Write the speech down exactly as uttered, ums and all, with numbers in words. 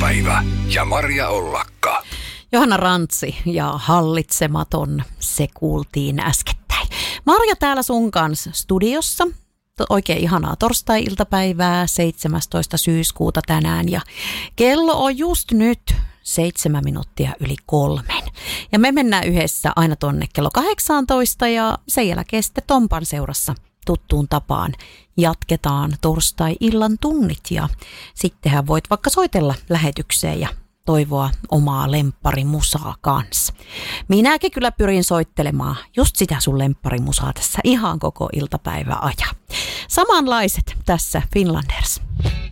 iltapäivä ja Maria Ollakka. Johanna Rantsi ja Hallitsematon, se kuultiin äskettäin. Marja täällä sun kanssa studiossa. Oikein ihanaa torstai-iltapäivää, seitsemästoista syyskuuta tänään ja kello on just nyt seitsemän minuuttia yli kolmen. Ja me mennään yhdessä aina tonne kello kahdeksantoista ja sen jälkeen sitten Tompan seurassa tuttuun tapaan jatketaan torstai-illan tunnit ja sittenhän voit vaikka soitella lähetykseen ja toivoa omaa lempparimusaa kanssa. Minäkin kyllä pyrin soittelemaan just sitä sun lempparimusaa tässä ihan koko iltapäivä ajan. Samanlaiset tässä Finlanders.